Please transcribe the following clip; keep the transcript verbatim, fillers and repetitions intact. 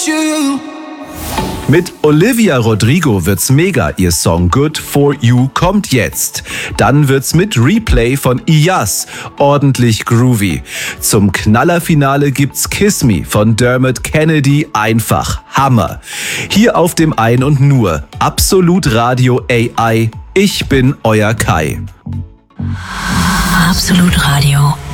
you. Mit Olivia Rodrigo wird's mega. Ihr Song Good For You kommt jetzt. Dann wird's mit Replay von Iyaz ordentlich groovy. Zum Knallerfinale gibt's Kiss Me von Dermot Kennedy. Einfach Hammer. Hier auf dem Ein und Nur. Absolut Radio A I. Ich bin euer Kai. Absolut Radio.